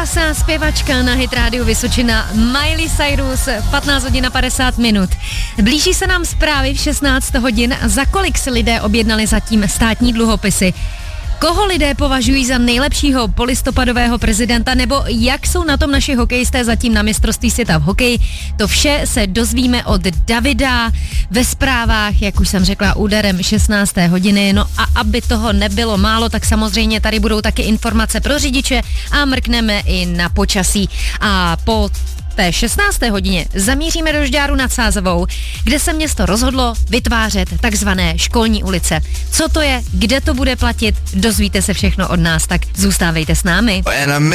krásná zpěvačka na Hit Rádiu Vysočina Miley Cyrus, 15 hodin a 50 minut. Blíží se nám zprávy v 16 hodin, za kolik si lidé objednali zatím státní dluhopisy. Koho lidé považují za nejlepšího polistopadového prezidenta, nebo jak jsou na tom naši hokejisté zatím na mistrovství světa v hokeji. To vše se dozvíme od Davida ve zprávách, jak už jsem řekla, úderem 16. hodiny. No a aby toho nebylo málo, tak samozřejmě tady budou taky informace pro řidiče a mrkneme i na počasí. A po té 16. hodině zamíříme do Žďáru nad Sázavou, kde se město rozhodlo vytvářet takzvané školní ulice. Co to je, kde to bude platit, dozvíte se všechno od nás, tak zůstávejte s námi.